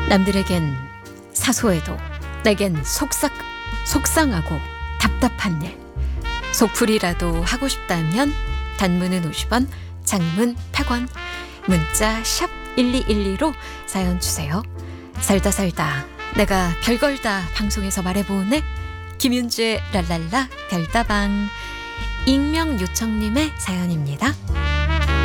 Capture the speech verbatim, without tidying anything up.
남들에겐 사소해도 내겐 속삭, 속상하고 답답한 일. 속풀이라도 하고 싶다면 단문은 오십 원, 장문 백 원, 문자 샵 일이일이로 사연 주세요. 살다 살다 내가 별걸 다 방송에서 말해보네. 김윤주의 랄랄라 별다방. 익명 요청님의 사연입니다.